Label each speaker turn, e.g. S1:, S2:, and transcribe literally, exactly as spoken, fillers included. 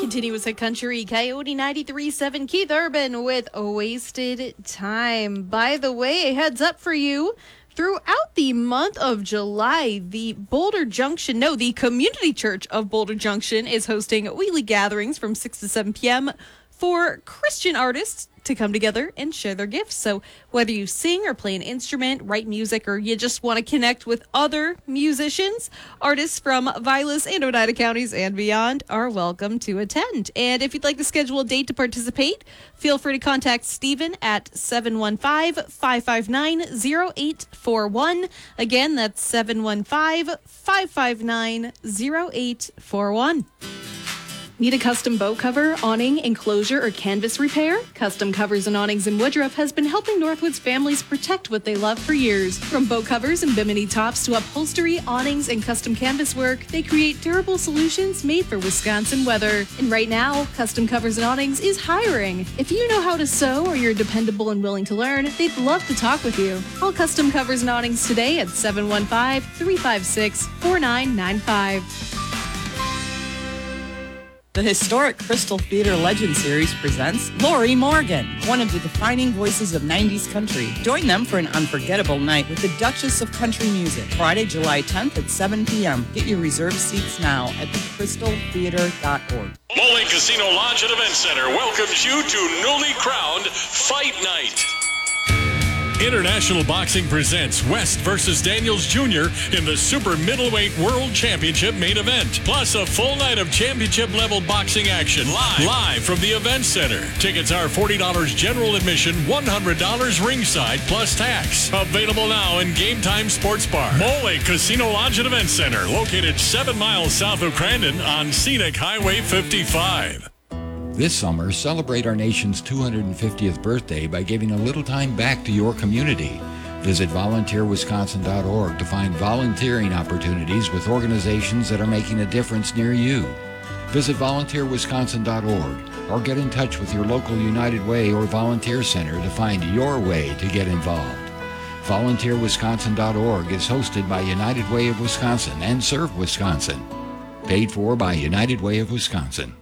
S1: continue with Hit Country, Coyote ninety-three point seven, Keith Urban with Wasted Time. By the way, a heads up for you. Throughout the month of July, the Boulder Junction, no, the Community Church of Boulder Junction is hosting weekly gatherings from six to seven p.m. for Christian artists to come together and share their gifts. So whether you sing or play an instrument, write music, or you just want to connect with other musicians, artists from Vilas and Oneida counties and beyond are welcome to attend. And if you'd like to schedule a date to participate, feel free to contact Stephen at seven one five, five five nine, zero eight four one. Again, that's seven one five, five five nine, zero eight four one. Need a custom boat cover, awning, enclosure, or canvas repair? Custom Covers and Awnings in Woodruff has been helping Northwoods families protect what they love for years. From boat covers and bimini tops to upholstery, awnings, and custom canvas work, they create durable solutions made for Wisconsin weather. And right now, Custom Covers and Awnings is hiring. If you know how to sew or you're dependable and willing to learn, they'd love to talk with you. Call Custom Covers and Awnings today at seven one five, three five six, four nine nine five.
S2: The historic Crystal Theater Legend Series presents Lori Morgan, one of the defining voices of nineties country. Join them for an unforgettable night with the Duchess of Country Music, Friday, July tenth at seven p.m. Get your reserved seats now at the crystal theater dot org.
S3: Mole Casino Lodge and Event Center welcomes you to newly crowned Fight Night. International Boxing presents West versus Daniels Junior in the Super Middleweight World Championship main event. Plus a full night of championship-level boxing action live, live from the Event Center. Tickets are forty dollars general admission, one hundred dollars ringside plus tax. Available now in Game Time Sports Bar. Mole Casino Lodge and Event Center, located seven miles south of Crandon on Scenic Highway fifty-five.
S4: This summer, celebrate our nation's two hundred fiftieth birthday by giving a little time back to your community. Visit volunteer wisconsin dot org to find volunteering opportunities with organizations that are making a difference near you. Visit volunteer wisconsin dot org or get in touch with your local United Way or volunteer center to find your way to get involved. volunteer wisconsin dot org is hosted by United Way of Wisconsin and Serve Wisconsin. Paid for by United Way of Wisconsin.